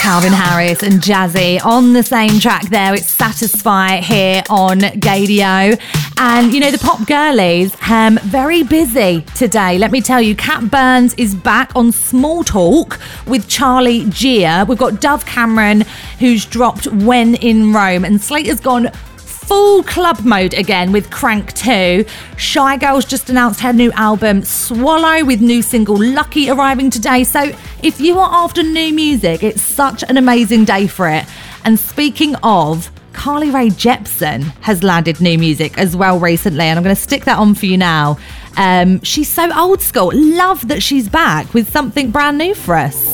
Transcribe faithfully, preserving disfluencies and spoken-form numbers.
Calvin Harris and Jazzy on the same track there. It's Satisfy here on Gadio. And, you know, the pop girlies, um, very busy today. Let me tell you, Kat Burns is back on Small Talk with Charlie Gia. We've got Dove Cameron, who's dropped When in Rome. And Slate has gone full club mode again with Crank two. Shy Girls just announced her new album Swallow with new single Lucky arriving today. So if you are after new music, it's such an amazing day for it. And speaking of, Carly Rae Jepsen has landed new music as well recently, and I'm going to stick that on for you now. Um, she's so old school. Love that she's back with something brand new for us.